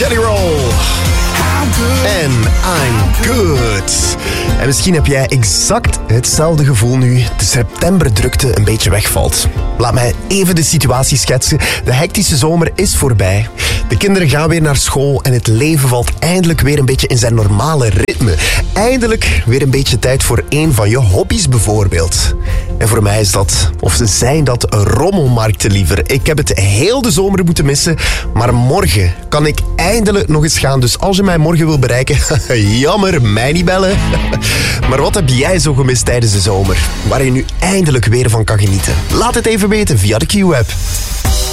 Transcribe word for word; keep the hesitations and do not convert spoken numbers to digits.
Jelly Roll. En I'm good. En misschien heb jij exact hetzelfde gevoel nu de septemberdrukte een beetje wegvalt. Laat mij even de situatie schetsen. De hectische zomer is voorbij. De kinderen gaan weer naar school en het leven valt eindelijk weer een beetje in zijn normale ritme. Eindelijk weer een beetje tijd voor een van je hobby's bijvoorbeeld. En voor mij is dat, of zijn dat, rommelmarkten liever. Ik heb het heel de zomer moeten missen, maar morgen kan ik eindelijk nog eens gaan. Dus als je mij morgen wil bereiken, jammer, mij niet bellen. Maar wat heb jij zo gemist tijdens de zomer, waar je nu eindelijk weer van kan genieten? Laat het even weten via de Q-app.